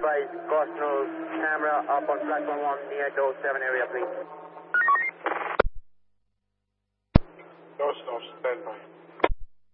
advise Cosmo camera up on platform 1 near door 7 area, please.